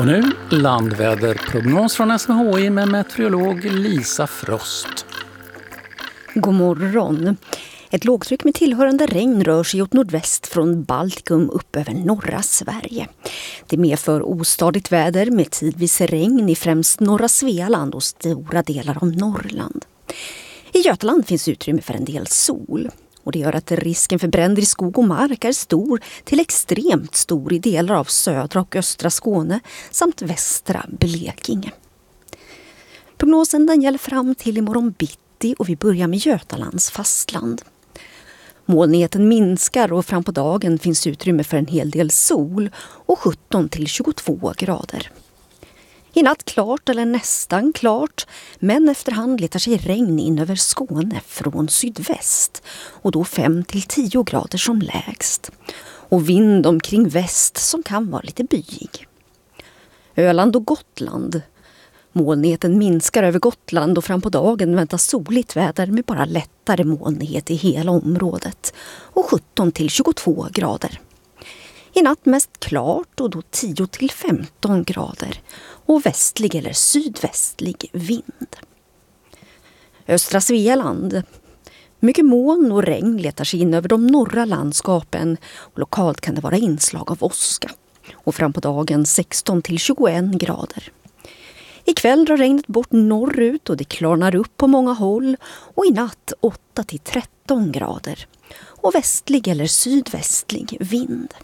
Och nu landväderprognos från SMHI med meteorolog Lisa Frost. God morgon. Ett lågtryck med tillhörande regn rör sig åt nordväst från Baltikum upp över norra Sverige. Det medför ostadigt väder med tidvis regn i främst norra Svealand och stora delar av Norrland. I Götaland finns utrymme för en del sol. Och det gör att risken för bränder i skog och mark är stor till extremt stor i delar av södra och östra Skåne samt västra Blekinge. Prognosen den gäller fram till imorgon bitti och vi börjar med Götalands fastland. Molnigheten minskar och fram på dagen finns utrymme för en hel del sol och 17 till 22 grader. I natt klart eller nästan klart, men efterhand letar sig regn in över Skåne från sydväst och då 5 till 10 grader som lägst. Och vind omkring väst som kan vara lite byig. Öland och Gotland. Molnigheten minskar över Gotland och fram på dagen väntas soligt väder med bara lättare molnighet i hela området och 17 till 22 grader. I natt mest klart och då 10 till 15 grader och västlig eller sydvästlig vind. Östra Svealand. Mycket moln och regn letar sig in över de norra landskapen och lokalt kan det vara inslag av åska. Och fram på dagen 16 till 21 grader. Ikväll drar regnet bort norrut och det klarnar upp på många håll och i natt 8 till 13 grader och västlig eller sydvästlig vind.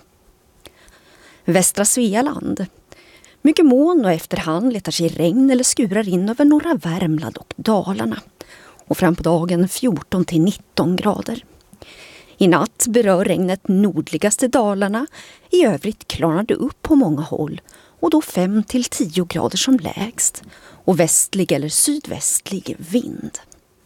Västra Svealand. Mycket moln och efterhand letar sig regn eller skurar in över norra Värmland och Dalarna. Och fram på dagen 14 till 19 grader. I natt berör regnet nordligaste Dalarna. I övrigt klarnar det upp på många håll och då 5 till 10 grader som lägst. Och västlig eller sydvästlig vind.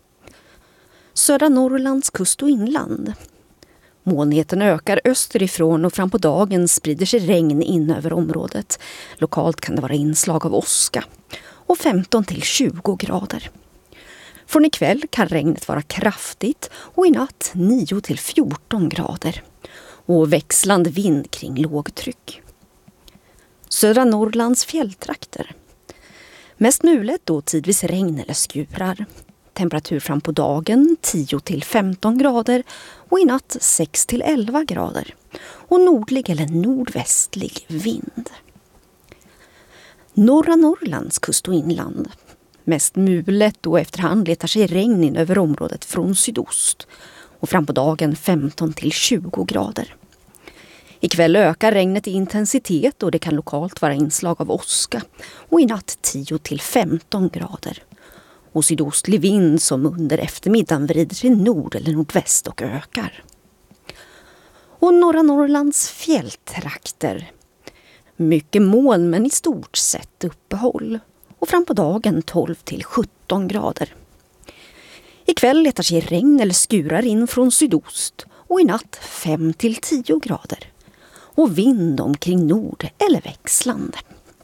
Södra Norrlands kust och inland. Molnigheten ökar österifrån och fram på dagen sprider sig regn in över området. Lokalt kan det vara inslag av åska och 15 till 20 grader. Från ikväll kan regnet vara kraftigt och i natt 9 till 14 grader. Och växlande vind kring lågtryck. Södra Norrlands fjälltrakter. Mest mulet och tidvis regn eller skurar. Temperatur fram på dagen 10 till 15 grader och i natt 6 till 11 grader. Och nordlig eller nordvästlig vind. Norra Norrlands kust och inland. Mest mulet och efterhand letar sig regn in över området från sydost. Och fram på dagen 15 till 20 grader. Ikväll ökar regnet i intensitet och det kan lokalt vara inslag av åska. Och i natt 10 till 15 grader. Och sydostlig vind som under eftermiddagen vrider till nord eller nordväst och ökar. Och norra Norrlands fjälltrakter. Mycket moln men i stort sett uppehåll. Och fram på dagen 12 till 17 grader. Ikväll letar sig regn eller skurar in från sydost och i natt 5 till 10 grader. Och vind omkring nord eller växlande.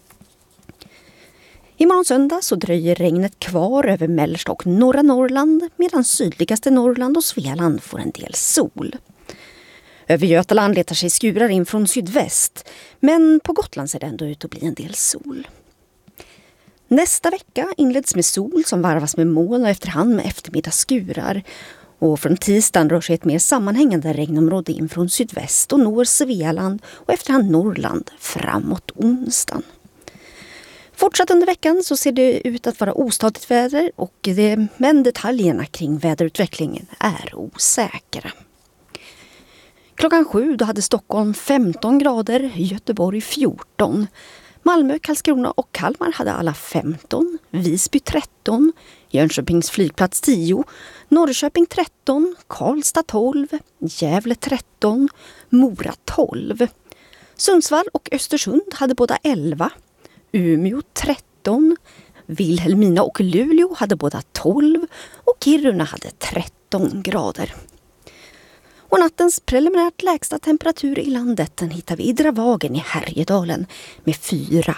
Imorgon söndag så dröjer regnet kvar över mellersta och norra Norrland medan sydligaste Norrland och Svealand får en del sol. Över Götaland letar sig skurar in från sydväst men på Gotland ser det ändå ut att bli en del sol. Nästa vecka inleds med sol som varvas med moln och efterhand med eftermiddagsskurar. Och från tisdagen rör sig ett mer sammanhängande regnområde in från sydväst och når Svealand och efterhand Norrland framåt onsdagen. Fortsatt under veckan så ser det ut att vara ostadigt väder men detaljerna kring väderutvecklingen är osäkra. Klockan 7 då hade Stockholm 15 grader, Göteborg 14. Malmö, Karlskrona och Kalmar hade alla 15, Visby 13, Jönköpings flygplats 10, Norrköping 13, Karlstad 12, Gävle 13, Mora 12. Sundsvall och Östersund hade båda 11, Umeå 13, Vilhelmina och Luleå hade båda 12 och Kiruna hade 13 grader. Och nattens preliminärt lägsta temperatur i landet den hittar vi i Dravagen i Härjedalen med 4